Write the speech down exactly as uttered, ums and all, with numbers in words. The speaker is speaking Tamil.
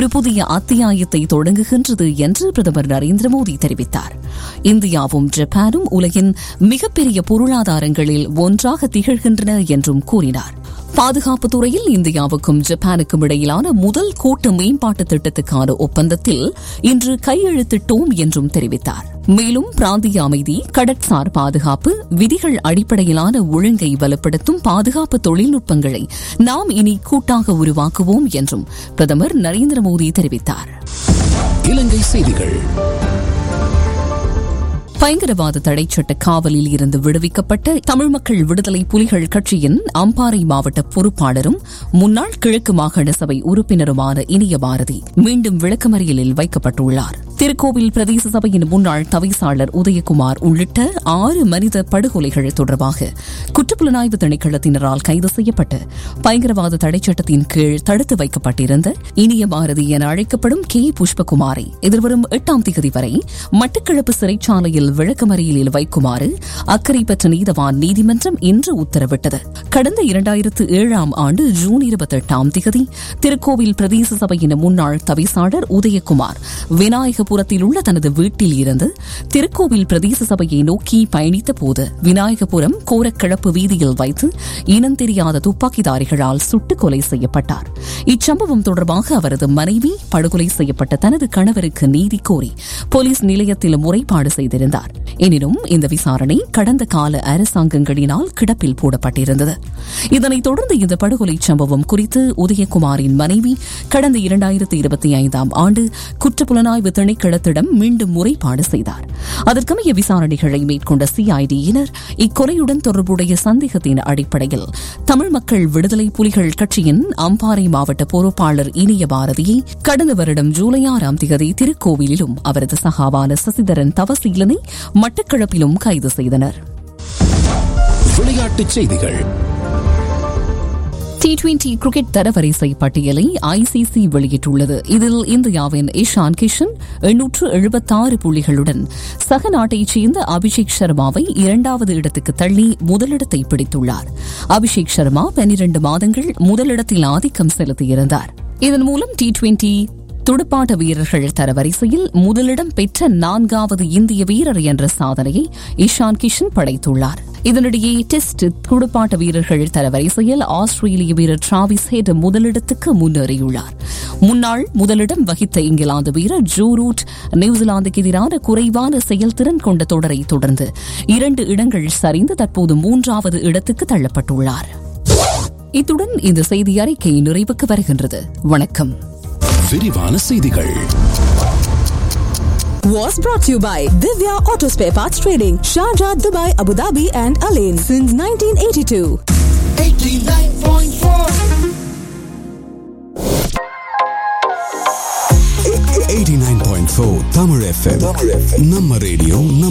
ஒரு புதிய அத்தியாயத்தை தொடங்குகின்றது என்று பிரதமர் நரேந்திர மோடி தெரிவித்தார். இந்தியாவும் ஜப்பானும் உலகின் மிகப்பெரிய பொருளாதாரங்களில் ஒன்றாக திகழ்கின்றன என்றும் கூறினார். பாதுகாப்பு துறையில் இந்தியாவுக்கும் ஜப்பானுக்கும் இடையிலான முதல் கூட்டு மேம்பாட்டு திட்டத்துக்கான ஒப்பந்தத்தில் இன்று கையெழுத்திட்டோம் என்றும் தெரிவித்தார். மேலும் பிராந்திய அமைதி, கடற்சார் பாதுகாப்பு, விதிகள் அடிப்படையிலான ஒழுங்கை வலுப்படுத்தும் பாதுகாப்பு தொழில்நுட்பங்களை நாம் இனி கூட்டாக உருவாக்குவோம் என்றும் பிரதமர் நரேந்திர மோடி தெரிவித்தார். இலங்கை செய்திகள். பயங்கரவாத தடைச்சட்ட காவலில் இருந்து விடுவிக்கப்பட்ட தமிழ் மக்கள் விடுதலை புலிகள் கட்சியின் அம்பாறை மாவட்ட பொறுப்பாளரும் முன்னாள் கிழக்கு மாகாண சபை உறுப்பினருமான இனிய பாரதி மீண்டும் விளக்கமறியலில் வைக்கப்பட்டுள்ளார். திருக்கோவில் பிரதேச சபையின் முன்னாள் தவிசாளர் உதயகுமார் உள்ளிட்ட ஆறு மனித படுகொலைகள் தொடர்பாக குற்றப்புலனாய்வு திணைக்களத்தினரால் கைது செய்யப்பட்டு பயங்கரவாத தடைச்சட்டத்தின் கீழ் தடுத்து வைக்கப்பட்டிருந்த இனிய பாரதி என அழைக்கப்படும் கே புஷ்பகுமாரை எதிர்வரும் எட்டாம் தேதி வரை மட்டக்களப்பு சிறைச்சாலையில் விளக்கமறியலில் வைக்குமாறு அக்கறை பெற்ற நீதவான் நீதிமன்றம் இன்று உத்தரவிட்டது. கடந்த இரண்டாயிரத்து ஏழாம் ஆண்டு ஜூன் இருபத்தி எட்டாம் தேதி திருக்கோவில் பிரதேச சபையின் முன்னாள் தவிசாளர் உதயகுமார் விநாயகபுரத்தில் உள்ள தனது வீட்டில் இருந்து திருக்கோவில் பிரதேச சபையை நோக்கி பயணித்த போது விநாயகபுரம் கோரக்கிழப்பு வீதியில் வைத்து இனம் தெரியாத துப்பாக்கிதாரிகளால் சுட்டுக் கொலை செய்யப்பட்டார். இச்சம்பவம் தொடர்பாக அவரது மனைவி படுகொலை செய்யப்பட்ட தனது கணவருக்கு நீதி கோரி போலீஸ் நிலையத்தில் முறைப்பாடு செய்திருந்தார். எனினும் இந்த விசாரணை கடந்த கால அரசாங்கங்களினால் கிடப்பில் போடப்பட்டிருந்தது. இதனைத் தொடர்ந்து இந்த படுகொலை சம்பவம் குறித்து உதயகுமாரின் மனைவி கடந்த இரண்டாயிரத்து இருபத்தி ஐந்தாம் ஆண்டு குற்றப்புலனாய்வு திணைக்களத்திடம் மீண்டும் முறைப்பாடு செய்தார். அதற்கமைய விசாரணைகளை மேற்கொண்ட சிஐடியினர் இக்கொலையுடன் தொடர்புடைய சந்தேகத்தின் அடிப்படையில் தமிழ் மக்கள் விடுதலை புலிகள் கட்சியின் அம்பாறை மாவட்ட பொறுப்பாளர் இனிய பாரதியை கடந்த வருடம் ஜூலை ஆறாம் தேதி திருக்கோவிலிலும் அவரது சகாவான சசிதரன் தவசீலனை மட்டக்களப்பிலும் கைது செய்தனர். விளையாட்டுச் செய்திகள். டி டுவெண்டி கிரிக்கெட் தரவரிசை பட்டியலை ஐசிசி வெளியிட்டுள்ளது. இதில் இந்தியாவின் இஷான் கிஷன் எண்ணூற்று எழுபத்தாறு புள்ளிகளுடன் சக நாட்டைச் சேர்ந்த அபிஷேக் சர்மாவை இரண்டாவது இடத்துக்கு தள்ளி முதலிடத்தை பிடித்துள்ளார். அபிஷேக் சர்மா பன்னிரண்டு மாதங்கள் முதலிடத்தில் ஆதிக்கம் செலுத்தியிருந்தார். இதன் மூலம் டி டுவெண்டி துடுப்பாட்ட வீரர்கள் தரவரிசையில் முதலிடம் பெற்ற நான்காவது இந்திய வீரர் என்ற சாதனையை இஷான் கிஷன் படைத்துள்ளார். இதனிடையே டெஸ்ட் துடுப்பாட்ட வீரர்கள் தரவரிசையில் ஆஸ்திரேலிய வீரர் டிராவிஸ் ஹெட் முதலிடத்துக்கு முன்னேறியுள்ளார். முன்னாள் முதலிடம் வகித்த இங்கிலாந்து வீரர் ஜோ ரூட் நியூசிலாந்துக்கு எதிரான குறைவான செயல்திறன் கொண்ட தொடரை தொடர்ந்து இரண்டு இடங்கள் சரிந்து தற்போது மூன்றாவது இடத்துக்கு தள்ளப்பட்டுள்ளார். இத்துடன் இந்த செய்தி அறிக்கை நிறைவுக்கு வருகின்றது. வணக்கம். விரிவான செய்திகள். Was brought to you by Divya Auto Spare Parts Trading, Sharjah, Dubai, Abu Dhabi and Alain since nineteen eighty-two. eighty-nine point four eighty-nine point four Tamil F M. Namma radio.